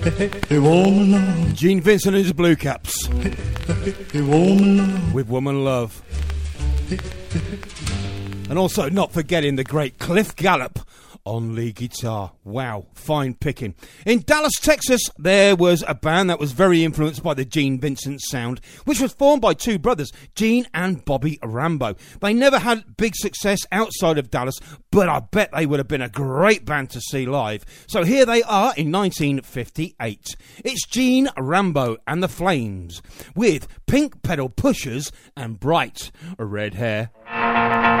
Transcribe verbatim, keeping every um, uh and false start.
Hey, woman love. Gene Vincent and his Blue Caps. Hey, woman love. With Woman Love. And also not forgetting the great Cliff Gallup on lead guitar. Wow, fine picking. In Dallas, Texas, there was a band that was very influenced by the Gene Vincent sound, which was formed by two brothers, Gene and Bobby Rambo. They never had big success outside of Dallas, but I bet they would have been a great band to see live. So here they are in nineteen fifty-eight. It's Gene Rambo and the Flames with Pink Pedal Pushers and Bright Red Hair.